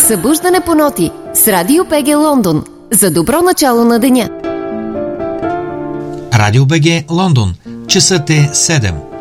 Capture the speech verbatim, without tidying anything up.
Събуждане по ноти с Радио БГ Лондон. За добро начало на деня. Радио БГ Лондон. Часът е седем.